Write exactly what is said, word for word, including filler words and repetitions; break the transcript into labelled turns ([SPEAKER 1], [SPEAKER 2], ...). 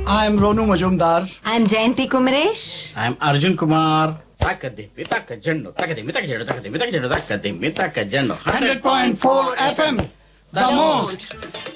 [SPEAKER 1] I am Ronu Majumdar.
[SPEAKER 2] I am Jayanti Kumresh.
[SPEAKER 3] I am Arjun Kumar. Takadimi takajendo, takadimi takajendo, takadimi takajendo, takadimi takajendo.
[SPEAKER 1] one hundred point four F M, the most.